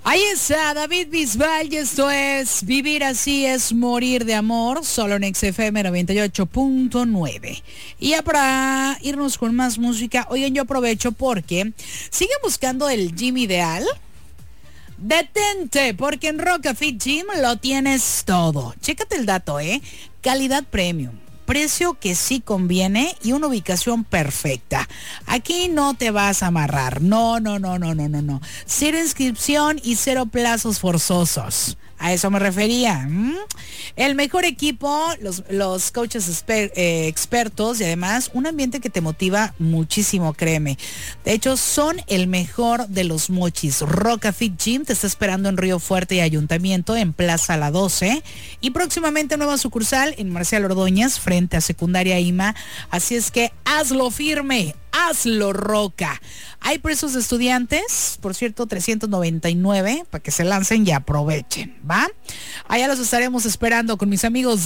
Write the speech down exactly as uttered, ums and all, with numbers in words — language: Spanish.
Ahí está David Bisbal y esto es Vivir Así es Morir de Amor, solo en X F M noventa y ocho punto nueve. Y ya para irnos con más música, oigan, yo aprovecho porque siguen buscando el gym ideal. Detente, porque en Roca Fit Gym lo tienes todo. Chécate el dato, ¿eh? Calidad premium, precio que sí conviene y una ubicación perfecta. Aquí no te vas a amarrar. No, no, no, no, no, no, no. Cero inscripción y cero plazos forzosos. A eso me refería. ¿Mm? El mejor equipo, los, los coaches exper, eh, expertos y además un ambiente que te motiva muchísimo, créeme. De hecho, son el mejor de los mochis. Roca Fit Gym te está esperando en Río Fuerte y Ayuntamiento, en Plaza La doce. Y próximamente nueva sucursal en Marcial Ordóñez, frente a Secundaria I M A. Así es que hazlo firme. Hazlo, Roca. Hay precios de estudiantes, por cierto, trescientos noventa y nueve, para que se lancen y aprovechen, ¿va? Allá los estaremos esperando con mis amigos de